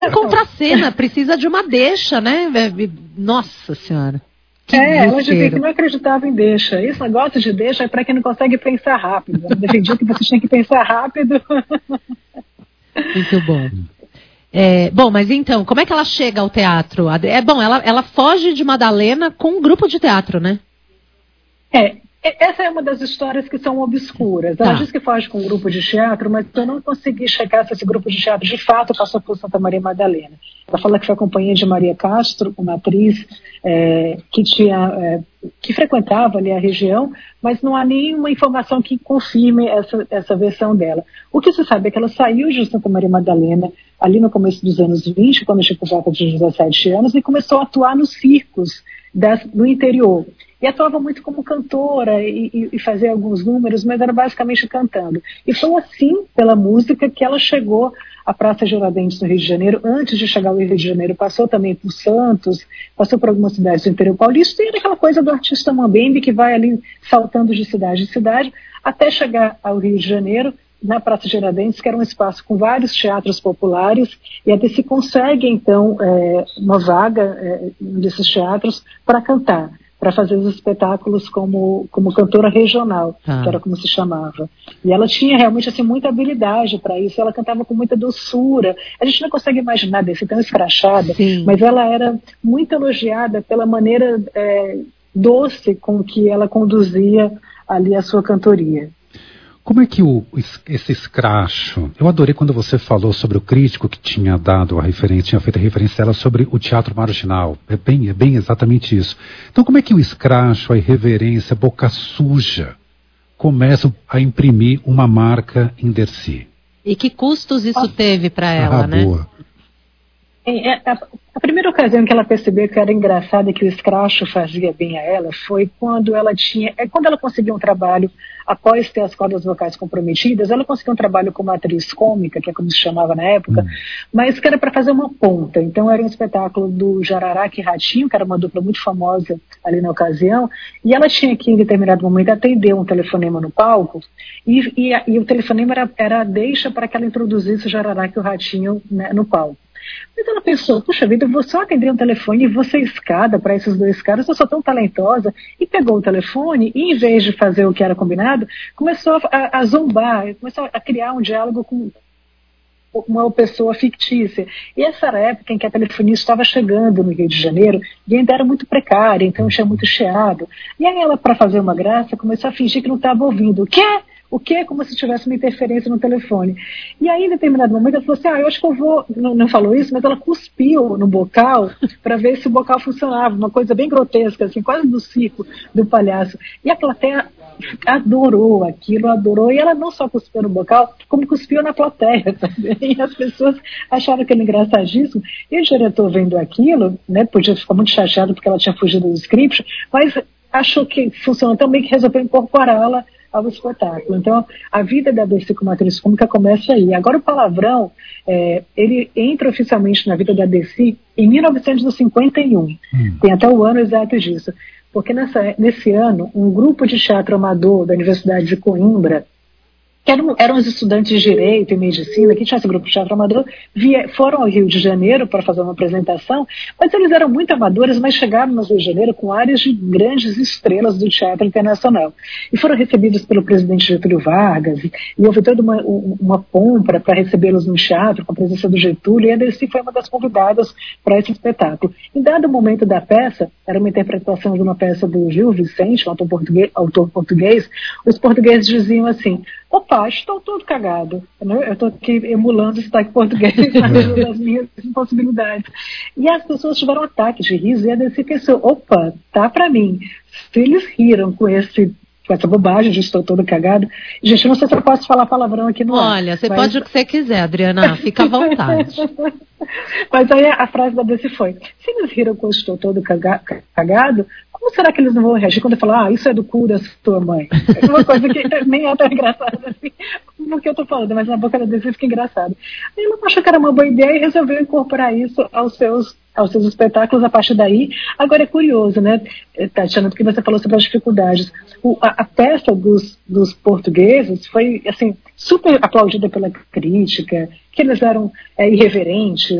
contracena, precisa de uma deixa, né? Nossa Senhora. Ela dizia que não acreditava em deixa. Esse negócio de deixa é para quem não consegue pensar rápido. Ela defendia que você tinha que pensar rápido. Muito bom. Bom, mas então, como é que ela chega ao teatro? Ela foge de Madalena com um grupo de teatro, né? Essa é uma das histórias que são obscuras. Ela diz que foge com um grupo de teatro, mas eu não consegui checar se esse grupo de teatro de fato passou por Santa Maria Madalena. Ela fala que foi a companhia de Maria Castro, uma atriz que frequentava ali a região, mas não há nenhuma informação que confirme essa versão dela. O que se sabe é que ela saiu de Santa Maria Madalena ali no começo dos anos 20, quando tinha por volta de 17 anos, e começou a atuar nos circos do interior. E atuava muito como cantora e fazia alguns números, mas era basicamente cantando. E foi assim, pela música, que ela chegou à Praça Tiradentes, no Rio de Janeiro. Antes de chegar ao Rio de Janeiro, passou também por Santos, passou por algumas cidades do interior paulista, e era aquela coisa do artista mambembe que vai ali saltando de cidade em cidade, até chegar ao Rio de Janeiro, na Praça Tiradentes, que era um espaço com vários teatros populares, e até se consegue, então, uma vaga desses teatros para cantar, para fazer os espetáculos como cantora regional, que era como se chamava. E ela tinha realmente assim, muita habilidade para isso, ela cantava com muita doçura. A gente não consegue imaginar desse tão escrachada, mas ela era muito elogiada pela maneira doce com que ela conduzia ali a sua cantoria. Como é que esse escracho... Eu adorei quando você falou sobre o crítico que tinha dado a referência, tinha feito a referência dela sobre o teatro marginal. É bem exatamente isso. Então, como é que o escracho, a irreverência, a boca suja, começam a imprimir uma marca em Dercy? E que custos isso teve para ela, né? Boa. A primeira ocasião que ela percebeu que era engraçado e que o escracho fazia bem a ela foi quando ela conseguiu um trabalho, após ter as cordas vocais comprometidas, ela conseguiu um trabalho como atriz cômica, que é como se chamava na época, mas que era para fazer uma ponta. Então era um espetáculo do Jararaca e Ratinho, que era uma dupla muito famosa ali na ocasião, e ela tinha que, em determinado momento, atender um telefonema no palco, e o telefonema era a deixa para que ela introduzisse o Jararaca e o Ratinho, né, no palco. Mas ela pensou, puxa vida, eu vou só atender um telefone e vou ser escada para esses dois caras, eu sou tão talentosa, e pegou o telefone e, em vez de fazer o que era combinado, começou a zombar, começou a criar um diálogo com uma pessoa fictícia. E essa era a época em que a telefonia estava chegando no Rio de Janeiro e ainda era muito precária, então tinha muito chiado. E aí ela, para fazer uma graça, começou a fingir que não estava ouvindo. O quê? O que é como se tivesse uma interferência no telefone. E aí, em determinado momento, ela falou assim, eu acho que eu vou... Não falou isso, mas ela cuspiu no bocal para ver se o bocal funcionava. Uma coisa bem grotesca, assim, quase do circo do palhaço. E a plateia adorou aquilo, adorou. E ela não só cuspiu no bocal, como cuspiu na plateia também. E as pessoas acharam aquilo engraçadíssimo. E o diretor, vendo aquilo, né, podia ficar muito chateado porque ela tinha fugido do script, mas achou que funcionou tão bem que resolveu incorporá-la ao espetáculo. Então, a vida da Dercy como atriz cômica começa aí. Agora, o palavrão, ele entra oficialmente na vida da Dercy em 1951. Tem até o ano exato disso. Porque nesse ano, um grupo de teatro amador da Universidade de Coimbra, que eram os estudantes de Direito e Medicina, que tinha esse grupo de teatro amador, foram ao Rio de Janeiro para fazer uma apresentação, mas eles eram muito amadores, mas chegaram no Rio de Janeiro com áreas de grandes estrelas do teatro internacional. E foram recebidos pelo presidente Getúlio Vargas, e houve toda uma pompa para recebê-los no teatro, com a presença do Getúlio, e a Dercy foi uma das convidadas para esse espetáculo. Em dado momento da peça, era uma interpretação de uma peça do Gil Vicente, um autor português, os portugueses diziam assim, opa, estou todo cagado. Eu estou aqui emulando o sotaque português das minhas impossibilidades. E as pessoas tiveram um ataque de riso e a Dercy pensou, opa, tá para mim. Se eles riram com essa bobagem de estou todo cagado. Gente, eu não sei se eu posso falar palavrão aqui no ar. Olha, você pode o que você quiser, Adriana, fica à vontade. Mas aí a frase da Dercy foi, se eles riram com estou todo cagado, como será que eles não vão reagir quando eu falar, isso é do cu da sua mãe? É uma coisa que nem é tão engraçada assim, no que eu estou falando, mas na boca da Dercy fica engraçado. Aí ela achou que era uma boa ideia e resolveu incorporar isso aos seus espetáculos a partir daí. Agora é curioso, né, Tatiana, porque você falou sobre as dificuldades. A peça dos portugueses foi, assim, super aplaudida pela crítica, que eles eram irreverentes,